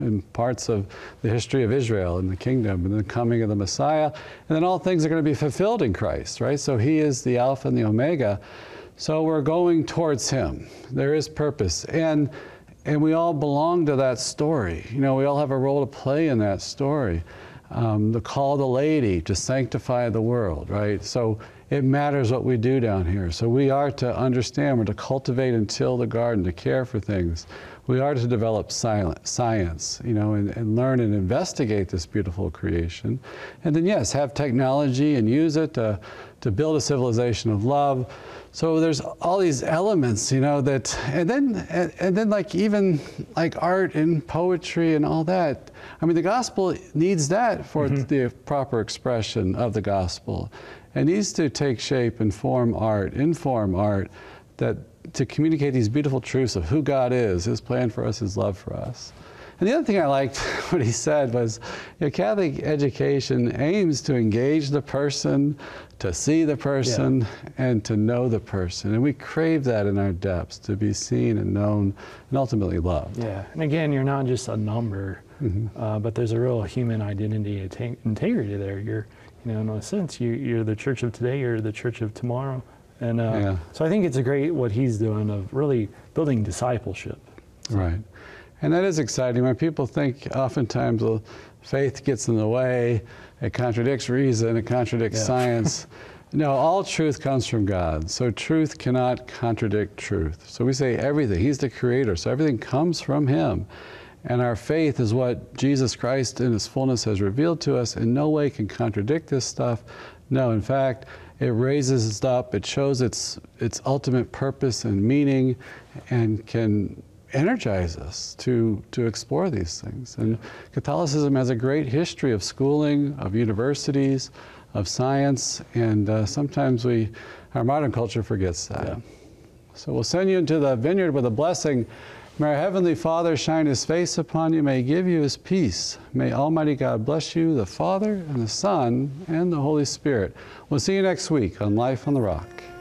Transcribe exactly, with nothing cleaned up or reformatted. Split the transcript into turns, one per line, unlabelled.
in parts of the history of Israel and the kingdom and the coming of the Messiah. And then all things are going to be fulfilled in Christ, right? So he is the Alpha and the Omega. So we're going towards him. There is purpose. And, and we all belong to that story. You know, we all have a role to play in that story. Um, the call of the lady to sanctify the world, right? So it matters what we do down here. So we are to understand, we're to cultivate and till the garden, to care for things. We are to develop silent, science, you know, and, and learn and investigate this beautiful creation. And then, yes, have technology and use it to, to build a civilization of love. So there's all these elements, you know, that, and then, and, and then like even like art and poetry and all that. I mean, the gospel needs that for mm-hmm. the proper expression of the gospel. It needs to take shape and form art, inform art, that to communicate these beautiful truths of who God is, his plan for us, his love for us. And the other thing I liked what he said was, you know, Catholic education aims to engage the person, to see the person, yeah. and to know the person. And we crave that in our depths, to be seen and known and ultimately loved.
Yeah, and again, you're not just a number, mm-hmm. uh, but there's a real human identity and integrity there. You're, you know, in a sense, you, you're the church of today, you're the church of tomorrow. And uh, yeah. so I think it's a great what he's doing of really building discipleship. So.
Right. And that is exciting. When people think oftentimes, well, faith gets in the way, it contradicts reason, it contradicts yeah. science. No, all truth comes from God. So truth cannot contradict truth. So we say everything. He's the creator. So everything comes from him. And our faith is what Jesus Christ in his fullness has revealed to us. In no way can contradict this stuff. No, in fact, it raises it up. It shows its, its ultimate purpose and meaning, and can energize us to, to explore these things. And Catholicism has a great history of schooling, of universities, of science, and uh, sometimes we, our modern culture forgets that. Yeah. So we'll send you into the vineyard with a blessing. May our Heavenly Father shine his face upon you. May he give you his peace. May Almighty God bless you, the Father and the Son and the Holy Spirit. We'll see you next week on Life on the Rock.